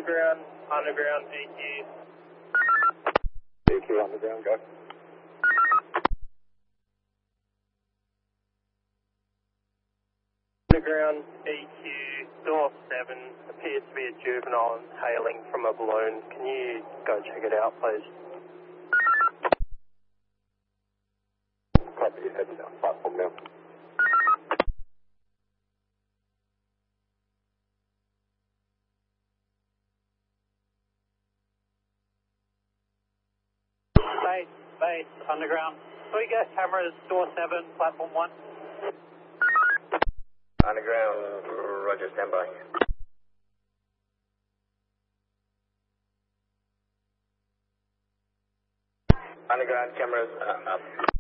Underground, EQ. EQ underground, go. Underground, EQ, door 7, appears to be a juvenile hailing from a balloon. Can you go check it out, please? Copy, heading down platform now. Base, underground. So we get cameras, door 7, platform 1. Underground, roger, standby. Underground cameras up.